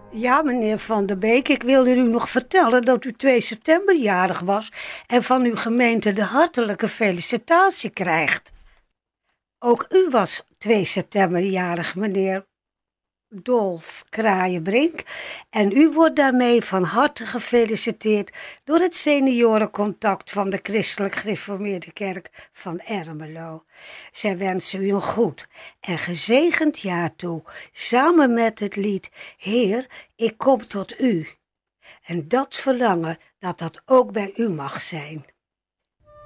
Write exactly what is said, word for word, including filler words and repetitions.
Ja, meneer Van der Beek, ik wilde u nog vertellen dat u twee september jarig was en van uw gemeente de hartelijke felicitatie krijgt. Ook u was twee september jarig, meneer Dolf Kraaienbrink, en u wordt daarmee van harte gefeliciteerd door het seniorencontact van de Christelijk Gereformeerde Kerk van Ermelo. Zij wensen u een goed en gezegend jaar toe, samen met het lied Heer, ik kom tot u. En dat verlangen, dat dat ook bij u mag zijn.